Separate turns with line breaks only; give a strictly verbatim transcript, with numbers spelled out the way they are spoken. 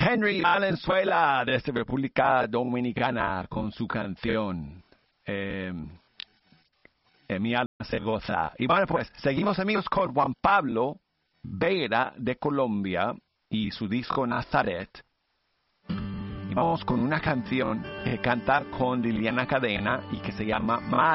Henry Valenzuela, desde República Dominicana, con su canción eh, eh, Mi alma se goza. Y bueno, pues seguimos, amigos, con Juan Pablo Vera de Colombia y su disco Nazaret. Y vamos con una canción que cantar con Liliana Cadena y que se llama Madre.